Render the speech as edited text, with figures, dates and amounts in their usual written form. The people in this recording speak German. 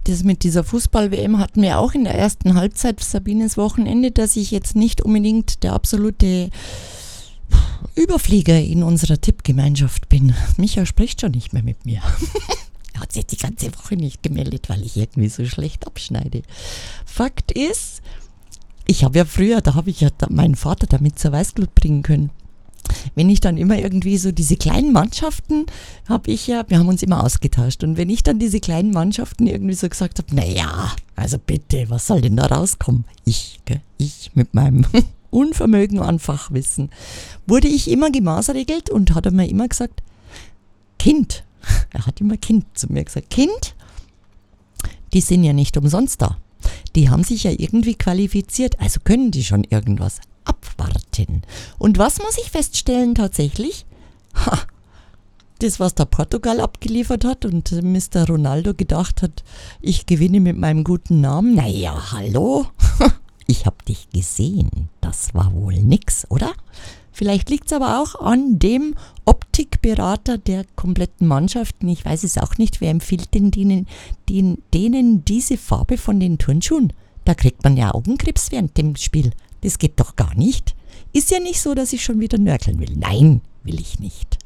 das mit dieser Fußball-WM hatten wir auch in der ersten Halbzeit Sabines Wochenende, dass ich jetzt nicht unbedingt der absolute Überflieger in unserer Tippgemeinschaft bin. Micha spricht schon nicht mehr mit mir. Er hat sich die ganze Woche nicht gemeldet, weil ich irgendwie so schlecht abschneide. Fakt ist, ich habe ja früher, da habe ich ja meinen Vater damit zur Weißglut bringen können. Wenn ich dann immer irgendwie so diese kleinen Mannschaften, wir haben uns immer ausgetauscht. Und wenn ich dann diese kleinen Mannschaften irgendwie so gesagt habe, naja, also bitte, was soll denn da rauskommen? Ich mit meinem Unvermögen an Fachwissen, wurde ich immer gemaßregelt und hat er mir immer gesagt, Kind, er hat immer Kind zu mir gesagt, Kind, die sind ja nicht umsonst da. Die haben sich ja irgendwie qualifiziert, also können die schon irgendwas. Abwarten. Und was muss ich feststellen tatsächlich? Das, was der Portugal abgeliefert hat und Mr. Ronaldo gedacht hat, ich gewinne mit meinem guten Namen. Naja, hallo? Ich habe dich gesehen. Das war wohl nix, oder? Vielleicht liegt es aber auch an dem Optikberater der kompletten Mannschaften. Ich weiß es auch nicht. Wer empfiehlt denn denen diese Farbe von den Turnschuhen? Da kriegt man ja Augenkrebs während dem Spiel. Das geht doch gar nicht. Ist ja nicht so, dass ich schon wieder nörgeln will. Nein, will ich nicht.